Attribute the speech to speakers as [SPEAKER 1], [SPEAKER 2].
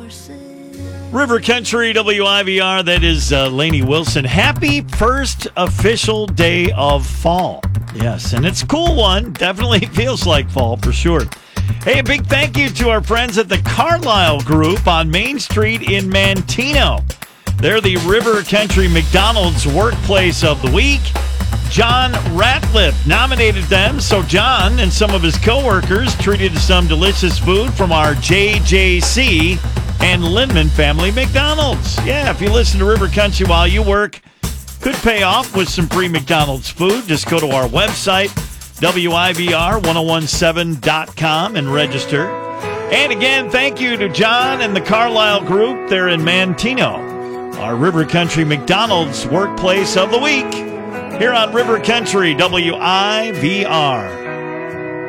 [SPEAKER 1] River Country WIVR, that is Lainey Wilson. Happy first official day of fall. Yes, and it's a cool one. Definitely feels like fall for sure. Hey, a big thank you to our friends at the Carlisle Group on Main Street in Manteno. They're the River Country McDonald's Workplace of the Week. John Ratliff nominated them, so John and some of his coworkers treated some delicious food from our JJC and Lindman Family McDonald's. Yeah, if you listen to River Country while you work, could pay off with some free McDonald's food. Just go to our website, WIVR1017.com, and register. And again, thank you to John and the Carlisle Group. They're in Manteno, our River Country McDonald's Workplace of the Week, here on River Country WIVR.